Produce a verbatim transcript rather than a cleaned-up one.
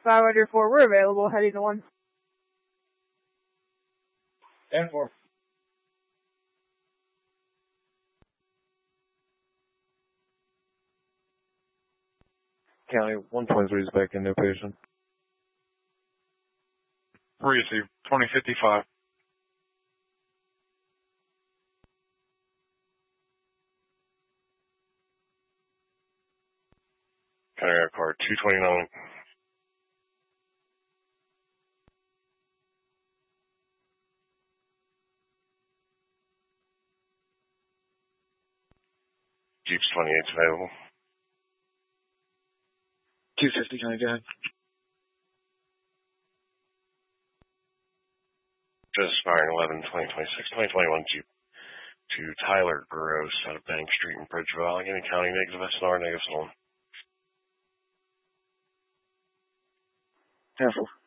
five under four, we're available, heading to one. And four. County, one point three is back in, no patient. Receive, twenty fifty-five. County Air Card two twenty-nine. Jeeps twenty-eight available. two fifty, can I go ahead? Just expiring eleven twenty twenty-six, twenty twenty-one Jeep to Tyler Gross out of Bank Street in Bridgeville, Allegheny County, negative S N R, negative Solon. Cancel.